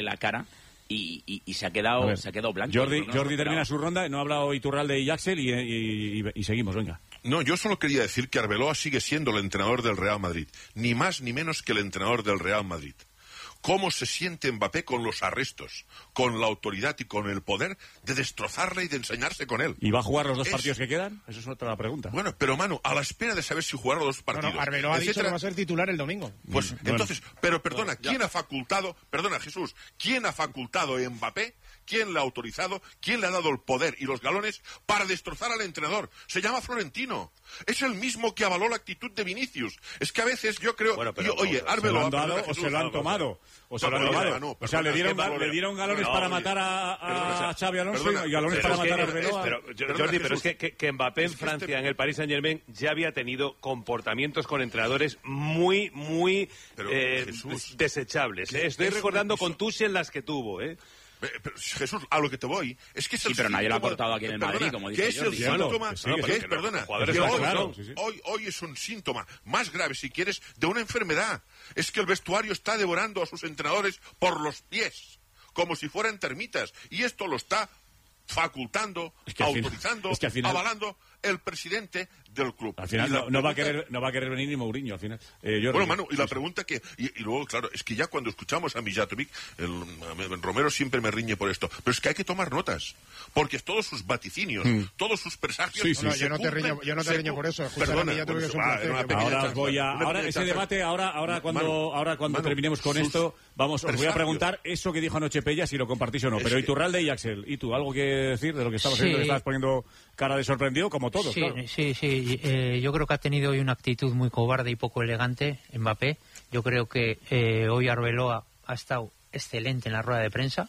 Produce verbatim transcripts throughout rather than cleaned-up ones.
la cara y, y, y se ha quedado se ha quedado blanco. Jordi, Jordi termina su ronda, no ha hablado Iturralde y Axel y, y, y, y seguimos, venga. No, yo solo quería decir que Arbeloa sigue siendo el entrenador del Real Madrid, ni más ni menos que el entrenador del Real Madrid. ¿Cómo se siente Mbappé con los arrestos, con la autoridad y con el poder de destrozarle y de enseñarse con él? ¿Y va a jugar los dos es... partidos que quedan? Esa es otra pregunta. Bueno, pero Manu, a la espera de saber si jugará los dos partidos. No, no, Arbeloa ha dicho que va a ser titular el domingo. Pues bueno. entonces, pero perdona, Bueno, ¿quién ha facultado, perdona Jesús, quién ha facultado a Mbappé? ¿Quién le ha autorizado? ¿Quién le ha dado el poder y los galones para destrozar al entrenador? Se llama Florentino. Es el mismo que avaló la actitud de Vinicius. Es que a veces yo creo... Bueno, pero, yo, oye, ¿se Arbeloa... lo han dado perdona, o se lo han tomado? O se lo han tomado. O sea, le dieron, le dieron galones para matar a, a Xavi Alonso y galones para matar a Arbeloa. Pero, Jordi, pero es que, que, que Mbappé en Francia, en el Paris Saint-Germain, ya había tenido comportamientos con entrenadores muy, muy eh, desechables. ¿eh? Estoy recordando con Tuchel las que tuvo, ¿eh? Pero, Jesús, a lo que te voy es que es sí, el pero nadie lo ha síntoma, cortado aquí en el Madrid, como dice que es Jordi. el síntoma, que sí, que que es, sí, perdona, que que hoy, claro, sí, sí. hoy, hoy es un síntoma más grave, si quieres, de una enfermedad. Es que el vestuario está devorando a sus entrenadores por los pies, como si fueran termitas, y esto lo está facultando, es que autorizando, final, es que final, avalando el presidente del club. Al final la no, no, pregunta, va a querer, no va a querer venir ni Mourinho, al final. Eh, Jordi, bueno, Manu, y la sí, pregunta que... Y, y luego, claro, es que ya cuando escuchamos a Mijatovic, el, el Romero siempre me riñe por esto, pero es que hay que tomar notas, porque todos sus vaticinios, mm. todos sus presagios... Sí, sí, no, sí. yo no te riño, yo no te riño por eso. Perdona, bueno, es un ah, placer, una que ahora chance, os voy a... Ahora ese chance. debate, ahora, ahora cuando, Manu, ahora cuando Manu, terminemos con esto, vamos, os voy a preguntar eso que dijo anoche Pella, si lo compartís o no. Es Pero que... Iturralde y Axel, ¿y tú algo que decir de lo que estabas sí. viendo? Que estabas poniendo cara de sorprendido, como todos, sí, claro. Sí, sí, eh, yo creo que ha tenido hoy una actitud muy cobarde y poco elegante Mbappé. Yo creo que eh, hoy Arbeloa ha estado excelente en la rueda de prensa.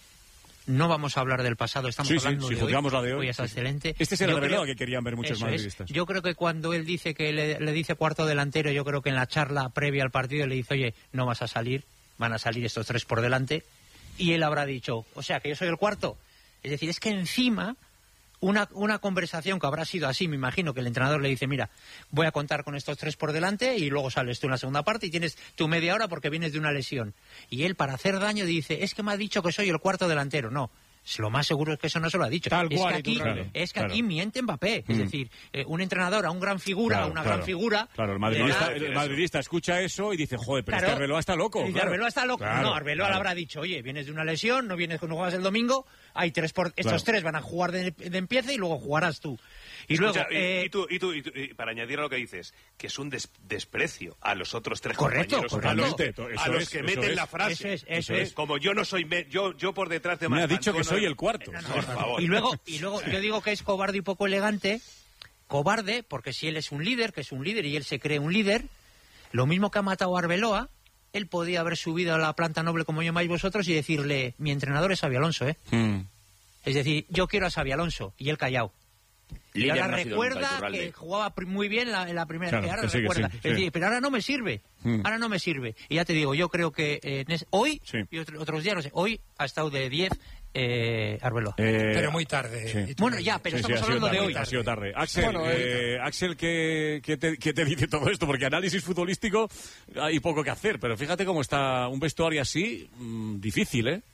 No vamos a hablar del pasado, estamos sí, hablando sí, de si hoy. juzgamos la de hoy. Hoy está sí. excelente. Este es el yo Arbeloa creo, que querían ver muchos madridistas. Yo creo que cuando él dice que le, le dice cuarto delantero, yo creo que en la charla previa al partido le dice, oye, no vas a salir, van a salir estos tres por delante. Y él habrá dicho, o sea, que yo soy el cuarto. Es decir, es que encima... Una, una conversación que habrá sido así, me imagino que el entrenador le dice, mira, voy a contar con estos tres por delante y luego sales tú en la segunda parte y tienes tu media hora porque vienes de una lesión. Y él, para hacer daño, dice, es que me ha dicho que soy el cuarto delantero. No, lo más seguro es que eso no se lo ha dicho. Tal es cual, que aquí, claro, es que claro. aquí miente Mbappé. Mm. Es decir, eh, un entrenador a un gran figura, Claro, a una claro. gran figura... Claro, el madridista, da- el madridista escucha eso y dice, joder, pero Claro. es que Arbeloa está loco. Y dice, claro. Arbeloa está loco. Claro, no, Arbeloa claro. le habrá dicho, oye, vienes de una lesión, no vienes no juegas el domingo, hay tres por estos Claro. tres van a jugar de, de empiece y luego jugarás tú. Y Escucha, luego y, eh, y, tú, y, tú, y, tú, y para añadir a lo que dices, que es un des- desprecio a los otros tres Correcto, compañeros, correcto. a los, Eso a los es, que eso meten es. la frase. Eso es, eso ¿eh? es. Como yo no soy, me- yo, yo por detrás de Me ha dicho que Marcantona- soy el cuarto. No, no, Por no. favor. Y luego, y luego yo digo que es cobarde y poco elegante. Cobarde, porque si él es un líder, que es un líder y él se cree un líder, lo mismo que ha matado a Arbeloa, él podía haber subido a la planta noble como llamáis vosotros y decirle, mi entrenador es Xabi Alonso, ¿eh? Mm. Es decir, yo quiero a Xabi Alonso, y él callado. Y Líder ahora no ha sido recuerda nunca Iturralde. que jugaba pr- muy bien la, en la primera Claro, que ahora que sí, que recuerda. sí, Es sí. decir, pero ahora no me sirve. Mm. Ahora no me sirve. Y ya te digo, yo creo que eh, en es- hoy Sí. y otro- otros días, no sé, hoy ha estado de diez eh, Arbeloa. Eh, Pero muy tarde. sí. Y tú Bueno, me- ya, pero Sí, sí, estamos ha sido hablando de tarde, hoy. Ha sido tarde. Axel, Bueno, eh, Axel ¿qué, qué, te, qué te dice todo esto? Porque análisis futbolístico hay poco que hacer, pero fíjate cómo está un vestuario así, mmm, difícil, ¿eh?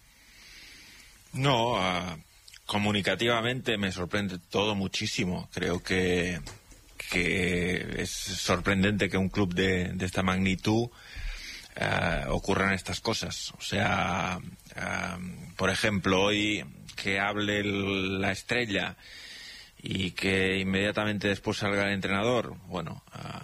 No, uh, comunicativamente me sorprende todo muchísimo. Creo que, que es sorprendente que un club de, de esta magnitud uh, ocurran estas cosas. O sea, uh, por ejemplo, hoy que hable el- la estrella y que inmediatamente después salga el entrenador, bueno,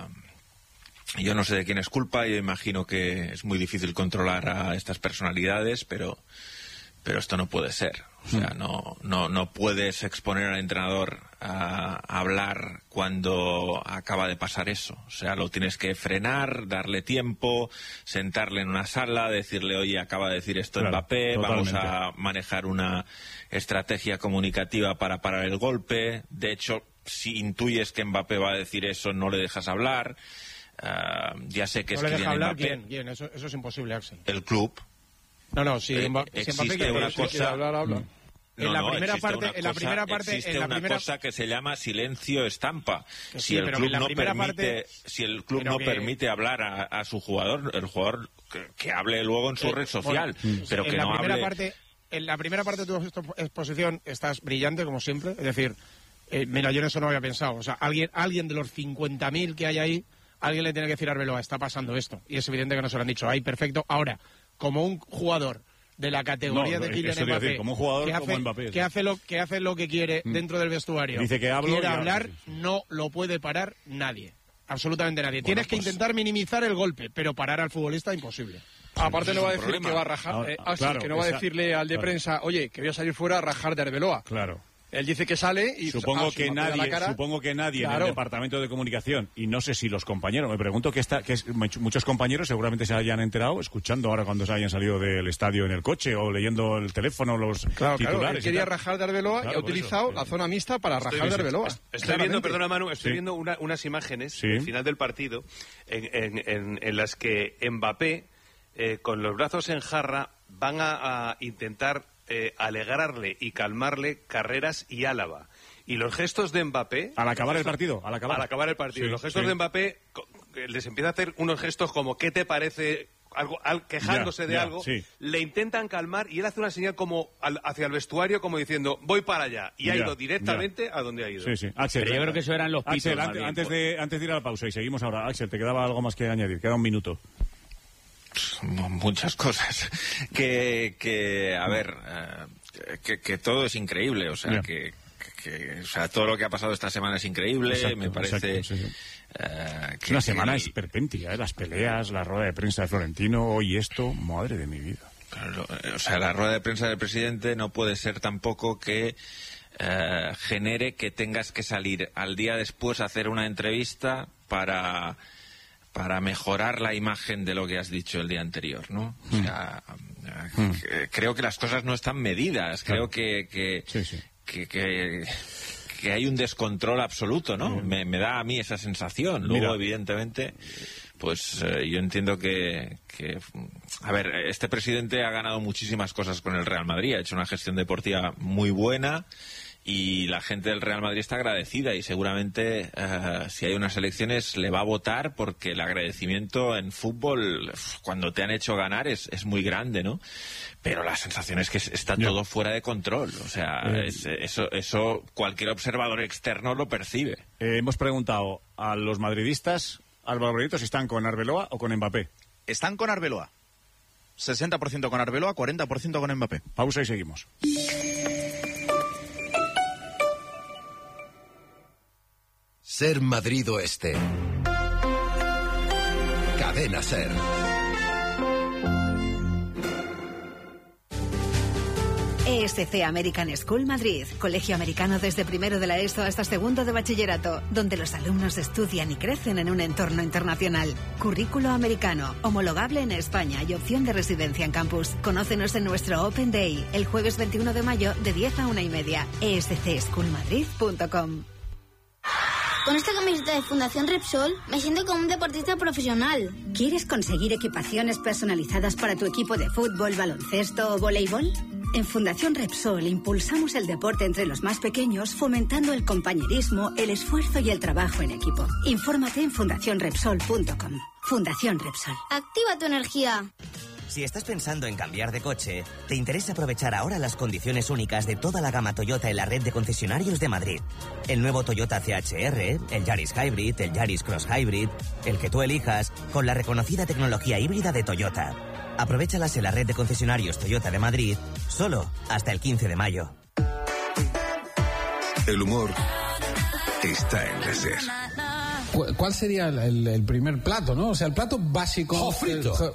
uh, yo no sé de quién es culpa, yo imagino que es muy difícil controlar a estas personalidades, pero pero esto no puede ser. O sea, no, no, no puedes exponer al entrenador a, a hablar cuando acaba de pasar eso. O sea, lo tienes que frenar, darle tiempo, sentarle en una sala, decirle, oye, acaba de decir esto Claro, Mbappé, vamos totalmente. a manejar una estrategia comunicativa para parar el golpe. De hecho, si intuyes que Mbappé va a decir eso, no le dejas hablar. Ah, ya sé que No es le deja Kylian hablar, Mbappé. ¿quién? ¿Quién? Eso, eso es imposible, Axel. el club. No, no, si, Eh, Mba- si existe Mbappé quiere una hablar, si quiere cosa- hablar, habla. No, en la no, primera parte, una en la cosa, primera parte, existe en la una primera... cosa que se llama silencio estampa. Que si sí, el pero club en la no primera permite, parte- si el club pero no que- permite hablar a, a su jugador, el jugador que, que hable luego en su Eh, red social, bueno, pero en que la no primera hable. parte, en la primera parte de tu expo- exposición estás brillante, como siempre. Es decir, eh, mira, yo en eso no había pensado. O sea, alguien, alguien de los cincuenta mil que hay ahí, alguien le tiene que decir a Arbeloa, está pasando esto. Y es evidente que no se lo han dicho. Ahí, perfecto. Ahora, como un jugador de la categoría No, de Kylian eso iba a Mbappé, decir, como un jugador que, como hace, Mbappé, que, hace lo, que hace lo que quiere dentro del vestuario, Dice que hablo quiere y- hablar, sí, sí. no lo puede parar nadie. Absolutamente nadie. Bueno, Tienes que pues- intentar minimizar el golpe, pero parar al futbolista imposible. Aparte no va a es un decir problema. que va a rajar, Ah, eh, ah, Axel, claro, que no va a esa- decirle al de claro. prensa, oye, que voy a salir fuera a rajar de Arbeloa. Claro. Él dice que sale y Supongo ah, que se me pega la nadie, cara. supongo que nadie en Claro. el departamento de comunicación, y no sé si los compañeros, me pregunto que, está, que es- muchos compañeros seguramente se hayan enterado escuchando ahora cuando se hayan salido del estadio en el coche o leyendo el teléfono los Claro, claro, titulares. él y quería tal. rajar de Arbeloa Claro, y ha por utilizado eso. la zona mixta para rajar de viendo- Arbeloa. Estoy Claramente. viendo, perdona Manu, estoy Sí. viendo una- unas imágenes Sí. al final del partido en, en- en- en las que Mbappé, eh, con los brazos en jarra, van a, a intentar eh, alegrarle y calmarle Carreras y Álava. Y los gestos de Mbappé... Al acabar los el gestos- partido, al acabar. Al acabar el partido. Sí, los gestos sí. de Mbappé co- eh, les empieza a hacer unos gestos como ¿qué te parece? Algo, al- quejándose Ya, de ya, algo, sí. le intentan calmar y él hace una señal como al- hacia el vestuario como diciendo voy para allá y ha Ya, ido directamente a donde ha ido. Sí, sí. Axel, Pero yo creo que eso eran los pitos, Axel, más antes, bien, antes pues. de, antes de ir a la pausa, y seguimos ahora. Axel, te quedaba algo más que añadir, queda un minuto. Muchas cosas. Que, que a ver, eh, que, que todo es increíble. O sea, Ya. que, que- o sea, todo lo que ha pasado esta semana es increíble. Exacto, me parece. exacto, sí, sí. eh, Es que- una que semana el- esperpéntica, ¿eh? Las peleas, la rueda de prensa de Florentino, hoy esto, madre de mi vida. Claro, o sea, la rueda de prensa del presidente no puede ser tampoco que eh, genere que tengas que salir al día después a hacer una entrevista para, para mejorar la imagen de lo que has dicho el día anterior, ¿no? O sea, eh, que- creo que las cosas no están medidas, creo que, que, Sí, sí. que, que- que hay un descontrol absoluto, ¿no? Me, me da a mí esa sensación. Luego, Mira. evidentemente, pues eh, yo entiendo que, que, a ver, este presidente ha ganado muchísimas cosas con el Real Madrid, ha hecho una gestión deportiva muy buena y la gente del Real Madrid está agradecida y seguramente eh, si hay unas elecciones le va a votar porque el agradecimiento en fútbol uf, cuando te han hecho ganar es, es muy grande, ¿no? Pero la sensación es que está Ya. todo fuera de control, o sea, Eh, es- eso, eso cualquier observador externo lo percibe. Eh, hemos preguntado a los madridistas, Álvaro Benito, si están con Arbeloa o con Mbappé. Están con Arbeloa. sesenta por ciento con Arbeloa, cuarenta por ciento con Mbappé. Pausa y seguimos. Ser Madrid Oeste. Cadena Ser. E S C American School Madrid, colegio americano desde primero de la ESO hasta segundo de bachillerato, donde los alumnos estudian y crecen en un entorno internacional. Currículo americano, homologable en España y opción de residencia en campus. Conócenos en nuestro Open Day, el jueves veintiuno de mayo de diez a una y media. e s c school madrid punto com. Con esta camiseta de Fundación Repsol me siento como un deportista profesional. ¿Quieres conseguir equipaciones personalizadas para tu equipo de fútbol, baloncesto o voleibol? En Fundación Repsol impulsamos el deporte entre los más pequeños, fomentando el compañerismo, el esfuerzo y el trabajo en equipo. Infórmate en fundación repsol punto com. Fundación Repsol. Activa tu energía. Si estás pensando en cambiar de coche, te interesa aprovechar ahora las condiciones únicas de toda la gama Toyota en la red de concesionarios de Madrid. El nuevo Toyota C H R, el Yaris Hybrid, el Yaris Cross Hybrid, el que tú elijas, con la reconocida tecnología híbrida de Toyota. Aprovéchalas en la red de concesionarios Toyota de Madrid, solo hasta el quince de mayo. El humor está en la Ser. ¿Cuál sería el, el- el primer plato, no? O sea, el plato básico... Sofrito. el-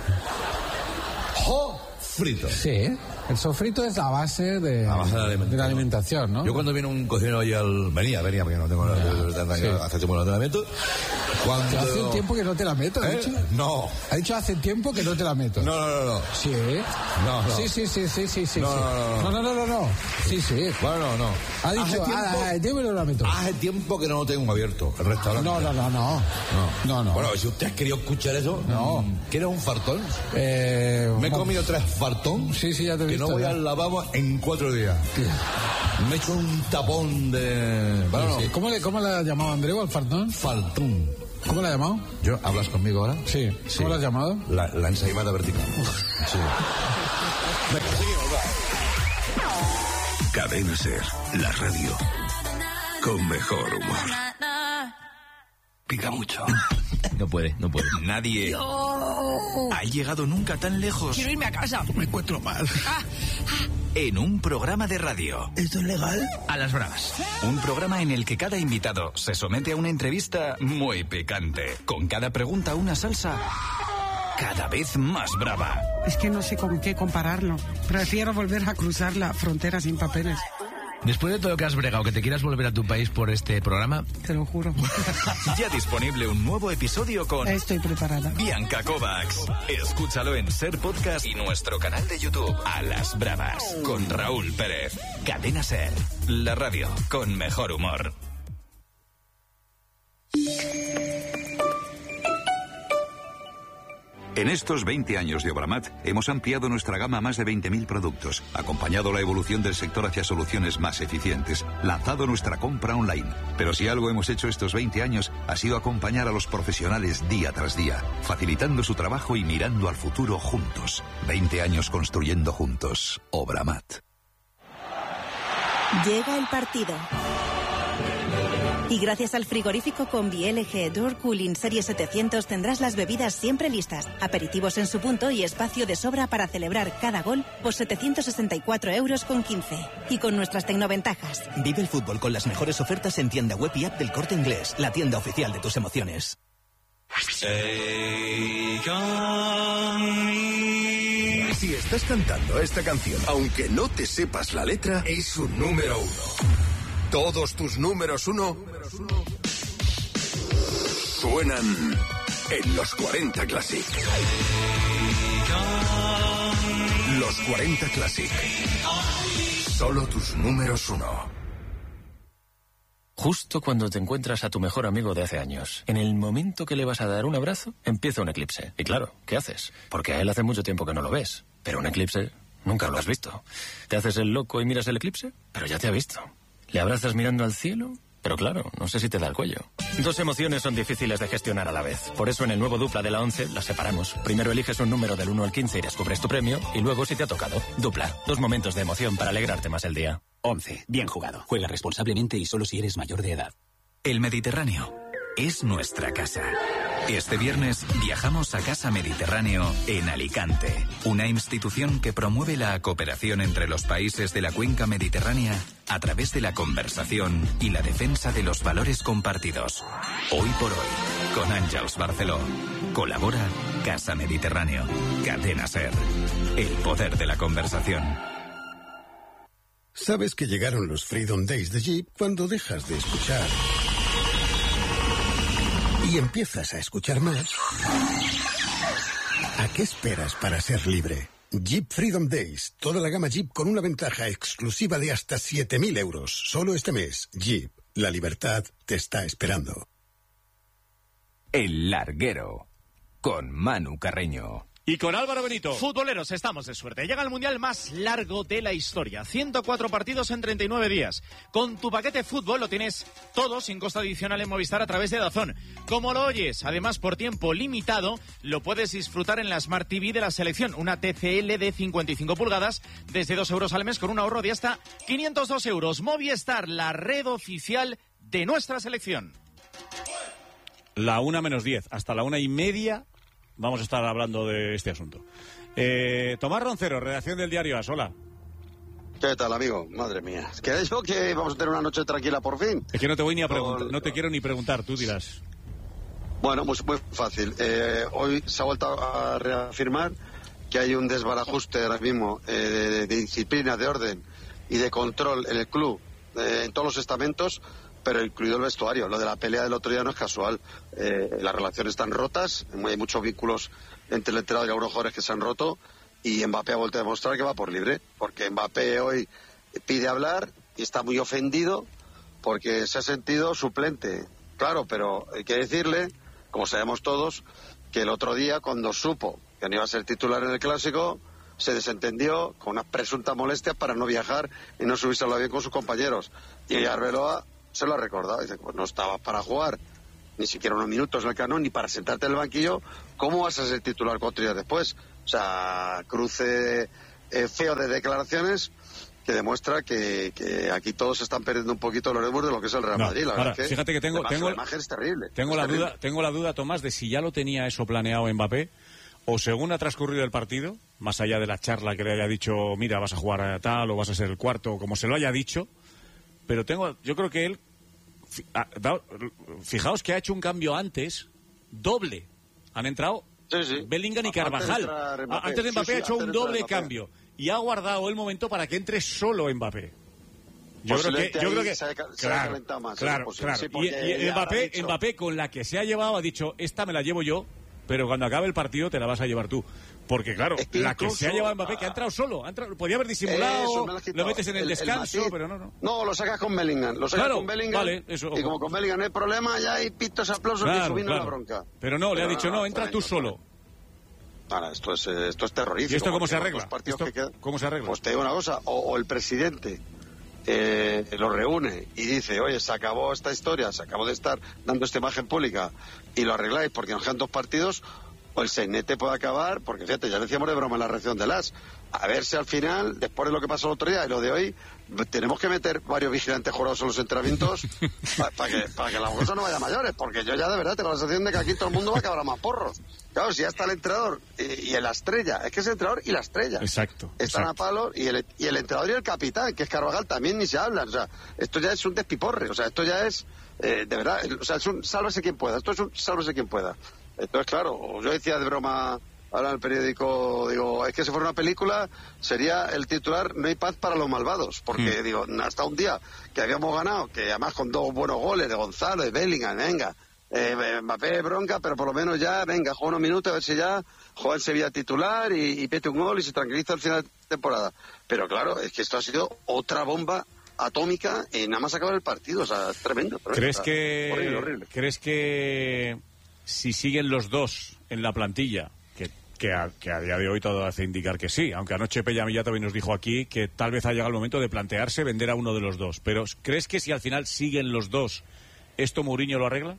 Jo frito. Sí, el sofrito es la base de La base de la de alimentación. la alimentación, ¿no? Yo cuando viene un cocinero allí al... Venía, venía, porque no tengo la- sí. hace tiempo no entrenamiento. Cuando... Hace un tiempo que no te la meto, ¿ha ¿Eh? dicho? No. Ha dicho hace tiempo que no te la meto. No, no, no, no. Sí, ¿eh? No, no. Sí, sí, sí, sí, sí, sí. No, sí. no, no, no, no, no, no, no. Sí, sí. Bueno, no, no. Ha dicho, Hace tiempo, ah, ah, tiempo que no la meto. Hace tiempo que no lo tengo abierto, el restaurante. No, no, no, no. No, no. no. Bueno, si usted ha querido escuchar eso, no. ¿quieres un fartón? Eh, Me he comido tres fartón. Sí, sí, ya te he que visto. Que no voy ya. al lavabo en cuatro días. Sí. Me he hecho un tapón de... Bueno, sí, sí. ¿Cómo, le, ¿Cómo le ha llamado Andreu al fartón? Fartón. ¿Cómo le ha llamado? ¿Yo? ¿Hablas conmigo ahora? Sí. sí. ¿Cómo le has llamado? La, la ensaimada vertical. Sí. Cadena Ser, la radio con mejor humor. Pica mucho. No puede, no puede. Nadie No. ha llegado nunca tan lejos. Quiero irme a casa. Me encuentro mal. Ah, ah. En un programa de radio. ¿Esto es legal? A las bravas. Un programa en el que cada invitado se somete a una entrevista muy picante. Con cada pregunta una salsa cada vez más brava. Es que no sé con qué compararlo. Prefiero volver a cruzar la frontera sin papeles. Después de todo lo que has bregado, que te quieras volver a tu país por este programa. Te lo juro. Ya disponible un nuevo episodio con... Estoy preparada. Bianca Kovacs. Escúchalo en Ser Podcast y nuestro canal de YouTube. A las bravas. Con Raúl Pérez. Cadena Ser. La radio con mejor humor. En estos veinte años de Obramat hemos ampliado nuestra gama a más de veinte mil productos, acompañado la evolución del sector hacia soluciones más eficientes, lanzado nuestra compra online. Pero si algo hemos hecho estos veinte años ha sido acompañar a los profesionales día tras día, facilitando su trabajo y mirando al futuro juntos. veinte años construyendo juntos. Obramat. Llega el partido. Y gracias al frigorífico Combi L G Door Cooling Serie setecientos tendrás las bebidas siempre listas, aperitivos en su punto y espacio de sobra para celebrar cada gol por setecientos sesenta y cuatro euros con quince. Y con nuestras tecnoventajas. Vive el fútbol con las mejores ofertas en tienda web y app del Corte Inglés, la tienda oficial de tus emociones. Si estás cantando esta canción, aunque no te sepas la letra, es un número uno. Todos tus números uno suenan en los cuarenta Classic. Los cuarenta Classic. Solo tus números uno. Justo cuando te encuentras a tu mejor amigo de hace años, en el momento que le vas a dar un abrazo, empieza un eclipse. Y claro, ¿qué haces? Porque a él hace mucho tiempo que no lo ves. Pero un eclipse nunca lo has visto. Te haces el loco y miras el eclipse, pero ya te ha visto. Le abrazas mirando al cielo, pero claro, no sé si te da el cuello. Dos emociones son difíciles de gestionar a la vez. Por eso en el nuevo Dupla de la once las separamos. Primero eliges un número del uno al quince y descubres tu premio, y luego si te ha tocado. Dupla, dos momentos de emoción para alegrarte más el día. once. Bien jugado. Juega responsablemente y solo si eres mayor de edad. El Mediterráneo es nuestra casa. Este viernes viajamos a Casa Mediterráneo en Alicante, una institución que promueve la cooperación entre los países de la cuenca mediterránea a través de la conversación y la defensa de los valores compartidos. Hoy por hoy, con Àngels Barceló. Colabora Casa Mediterráneo. Cadena Ser. El poder de la conversación. Sabes que llegaron los Freedom Days de Jeep cuando dejas de escuchar y empiezas a escuchar más. ¿A qué esperas para ser libre? Jeep Freedom Days. Toda la gama Jeep con una ventaja exclusiva de hasta siete mil euros. Solo este mes. Jeep. La libertad te está esperando. El Larguero. Con Manu Carreño. Y con Álvaro Benito. Futboleros, estamos de suerte. Llega el mundial más largo de la historia. ciento cuatro partidos en treinta y nueve días. Con tu paquete fútbol lo tienes todo sin costo adicional en Movistar a través de DAZN. Como lo oyes, además por tiempo limitado, lo puedes disfrutar en la Smart T V de la selección. Una T C L de cincuenta y cinco pulgadas desde dos euros al mes con un ahorro de hasta quinientos dos euros. Movistar, la red oficial de nuestra selección. La una menos diez. Hasta la una y media vamos a estar hablando de este asunto. Eh, Tomás Roncero, redacción del diario AS. Hola. ¿Qué tal, amigo? Madre mía. ¿Es que yo que vamos a tener una noche tranquila por fin? Es que no te voy ni a preguntar, Con... no te quiero ni preguntar, tú dirás. Bueno, pues muy fácil. Eh, hoy se ha vuelto a reafirmar que hay un desbarajuste ahora mismo eh, de, de disciplina, de orden y de control en el club, eh, en todos los estamentos, pero incluido el vestuario. Lo de la pelea del otro día no es casual. Eh, las relaciones están rotas, hay muchos vínculos entre el entrenador y algunos jugadores que se han roto, y Mbappé ha vuelto a demostrar que va por libre, porque Mbappé hoy pide hablar y está muy ofendido porque se ha sentido suplente. Claro, pero hay que decirle, como sabemos todos, que el otro día, cuando supo que no iba a ser titular en el Clásico, se desentendió con unas presuntas molestias para no viajar y no subirse al avión con sus compañeros. Y Arbeloa se lo ha recordado. Dice, pues no estabas para jugar ni siquiera unos minutos en el Camp Nou, ni para sentarte en el banquillo. ¿Cómo vas a ser titular cuatro días después? O sea, cruce eh, feo de declaraciones que demuestra que, que aquí todos están perdiendo un poquito los nervios de lo que es el Real No, Madrid. La ahora, verdad que fíjate que tengo, la, tengo, la imagen es terrible. Tengo es la terrible. duda, tengo la duda, Tomás, de si ya lo tenía eso planeado Mbappé, o según ha transcurrido el partido, más allá de la charla que le haya dicho, mira, vas a jugar a tal o vas a ser el cuarto, o como se lo haya dicho, pero tengo, yo creo que él, fijaos que ha hecho un cambio antes, doble. Han entrado sí, sí. Bellingham y Carvajal. Antes de, Mbappé. Antes de Mbappé sí, sí, ha hecho un doble Mbappé. cambio y ha guardado el momento para que entre solo Mbappé. Yo creo que, yo creo que se ha, se claro, ha calentado más, claro, es claro. Sí, y, y Mbappé, dicho... Mbappé con la que se ha llevado ha dicho, esta me la llevo yo, pero cuando acabe el partido te la vas a llevar tú. Porque claro, es que la incluso, que se ha llevado Mbappé, que ha entrado solo, ha entrado, podía haber disimulado, eso, me lo, lo metes en el, el descanso, el pero no, no. No, lo sacas con Bellingham, lo sacas Claro, con Bellingham, vale, eso, y como con Bellingham no hay problema, ya hay pitos, aplausos Claro, y subiendo claro. la bronca. Pero no, le ha Pero dicho, no, no, entra no, tú no, solo. Ahora, esto es, eh, esto es terrorífico. ¿Y esto cómo se porque arregla? los partidos ¿Esto que quedan- ¿Cómo se arregla? Pues te digo una cosa, o, o el presidente eh, lo reúne y dice, oye, se acabó esta historia, se acabó de estar dando esta imagen pública y lo arregláis porque nos quedan dos partidos, o el sainete puede acabar, porque fíjate, ya decíamos de broma en la reacción de las, a ver si al final, después de lo que pasó el otro día y lo de hoy, tenemos que meter varios vigilantes jurados en los entrenamientos para pa que, pa que la cosa no vaya a mayores, porque yo ya de verdad tengo la sensación de que aquí todo el mundo va a acabar a más porros. Claro, si ya está el entrenador y, y la estrella, es que es el entrenador y la estrella. Exacto. Están exacto. a palo y el, y el entrenador y el capitán, que es Carvajal, también ni se hablan. O sea, esto ya es un despiporre, o sea, esto ya es, eh, de verdad, o sea, es un sálvese quien pueda, esto es un sálvese quien pueda. Entonces, claro, yo decía de broma ahora en el periódico, digo, es que si fuera una película sería el titular No hay paz para los malvados, porque Mm. digo, hasta un día que habíamos ganado, que además con dos buenos goles de Gonzalo y Bellingham, venga, eh, Mbappé bronca, pero por lo menos ya, venga, juega unos minutos a ver si ya juega en Sevilla titular y, y mete un gol y se tranquiliza al final de temporada. Pero claro, es que esto ha sido otra bomba atómica y nada más acabar el partido, o sea, es tremendo. tremendo. ¿Crees O sea, que, horrible, horrible. ¿Crees que si siguen los dos en la plantilla, que, que, a, que a día de hoy todo hace indicar que sí, aunque anoche Pellamilla también nos dijo aquí que tal vez ha llegado el momento de plantearse vender a uno de los dos, pero ¿crees que si al final siguen los dos, esto Mourinho lo arregla?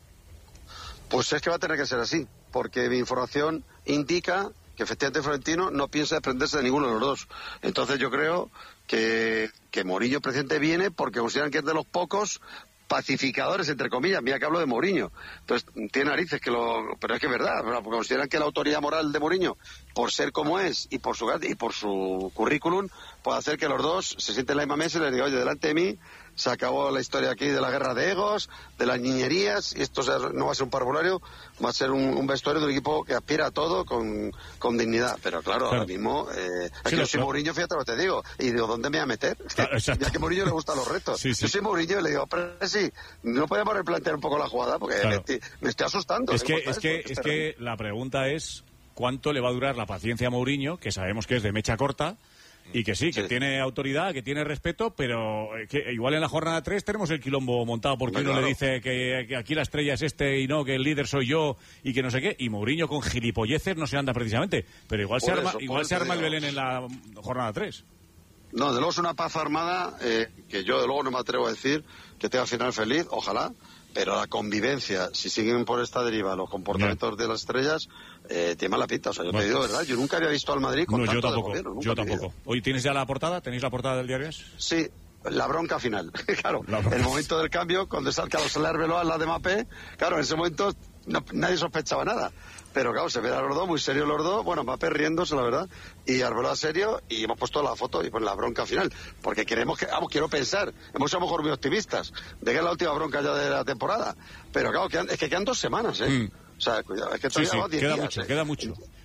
Pues es que va a tener que ser así, porque mi información indica que efectivamente Florentino no piensa desprenderse de ninguno de los dos. Entonces yo creo que, que Mourinho presidente viene porque consideran que es de los pocos pacificadores, entre comillas, mira que hablo de Mourinho. Entonces, tiene narices que lo... Pero es que es verdad, ¿verdad? Porque consideran que la autoridad moral de Mourinho, por ser como es y por su y por su currículum, puede hacer que los dos se sienten en la misma mesa y les digan, oye, delante de mí se acabó la historia aquí de la guerra de egos, de las niñerías, y esto no va a ser un parvulario, va a ser un, un vestuario de un equipo que aspira a todo con, con dignidad. Pero claro, claro. ahora mismo, eh, Sí, aquí yo lo- soy lo- Mourinho, fíjate lo que te digo, y digo, ¿dónde me voy a meter? Claro, exacto. Ya que a Mourinho le gustan los retos. Sí, sí. Yo soy Mourinho y le digo, pero sí, no podemos replantear un poco la jugada, porque Claro. me, estoy, me estoy asustando. Es ¿eh? que, ¿Cómo es está que, esto? es que la pregunta es cuánto le va a durar la paciencia a Mourinho, que sabemos que es de mecha corta, y que sí, que Sí. tiene autoridad, que tiene respeto, pero eh, que igual en la jornada tres tenemos el quilombo montado porque Hombre, uno le claro. dice que, que aquí la estrella es este y no, que el líder soy yo y que no sé qué, y Mourinho con gilipolleces no se anda precisamente, pero igual Por se arma, eso, por igual eso se te arma el digo. Belén en la jornada tres. No, de luego es una paz armada eh, que yo de luego no me atrevo a decir que tenga final feliz, ojalá, pero la convivencia, si siguen por esta deriva los comportamientos de las estrellas, eh, tiene mala pinta. O sea, yo Bueno. te digo, ¿verdad? Yo nunca había visto al Madrid con No, yo tanto de tampoco, gobierno, nunca yo había tampoco. Hoy tienes ya la portada, ¿tenéis la portada del diario Es? Sí, la bronca final. Claro, La bronca. el momento del cambio, cuando salga los Arbeloa al lado de Mbappé, claro, en ese momento no- nadie sospechaba nada. Pero claro, se ven a los dos, muy serios los dos, bueno, Mbappé riéndose, la verdad, y Arbeloa serio, y hemos puesto la foto y pues la bronca final, porque queremos que, vamos, quiero pensar, hemos sido a lo mejor muy optimistas, de que es la última bronca ya de la temporada, pero claro, quedan- es que quedan dos semanas, ¿eh? Mm. O sea, cuidado, es que Sí, todavía sí, van diez queda días, mucho, ¿eh? queda mucho.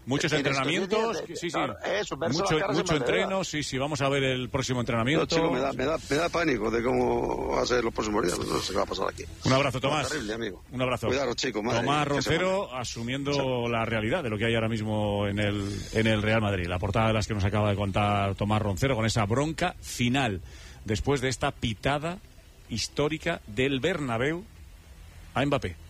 Muchos Tienes que entrenamientos, decir, sí, sí. claro, eso, verse mucho las caras en mucho bandera. entreno, sí, sí. Vamos a ver el próximo entrenamiento. No, chico, me da, me, da, me da pánico de cómo va a ser los próximos días. No sé qué va a pasar aquí. Un abrazo, Tomás. No, terrible, amigo. Un abrazo. Cuidado, chico. Madre, Tomás Roncero asumiendo la realidad de lo que hay ahora mismo en el, en el Real Madrid. La portada de las que nos acaba de contar Tomás Roncero con esa bronca final después de esta pitada histórica del Bernabéu a Mbappé.